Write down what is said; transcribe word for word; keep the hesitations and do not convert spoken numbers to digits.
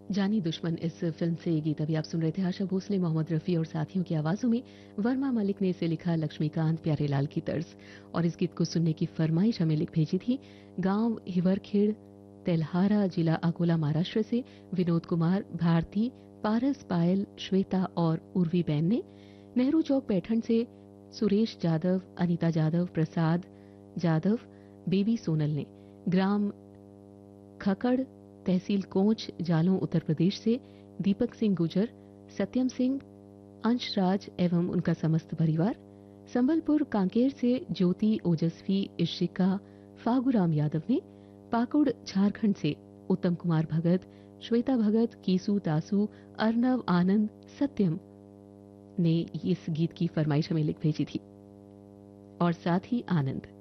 जानी दुश्मन इस फिल्म से ये गीत अभी आप सुन रहे थे। आशा भोसले, मोहम्मद रफ़ी और साथियों की आवाज़ों में वर्मा मलिक ने इसे लिखा, लक्ष्मीकांत प्यारेलाल की तर्ज। और इस गीत को सुनने की फरमाइश हमें लिख भेजी थी गांव हिवरखेड़, तेल्हारा, जिला अकोला, महाराष्ट्र से विनोद कुमार, भारती, पारस, पायल, श्वेता और उर्वी बैन ने। नेहरू चौक पैठण से सुरेश जाधव, अनीता जाधव, प्रसाद जाधव, बेबी सोनल ने। ग्राम खकड़, तहसील कोंच, जालों, उत्तर प्रदेश से दीपक सिंह गुजर, सत्यम सिंह, अंशराज एवं उनका समस्त परिवार। संबलपुर कांकेर से ज्योति, ओजस्वी, इशिका, फागुराम यादव ने। पाकुड़ झारखंड से उत्तम कुमार भगत, श्वेता भगत, कीसू, तासू, अर्नव, आनंद, सत्यम ने इस गीत की फरमाइश हमें लिख भेजी थी और साथ ही आनंद।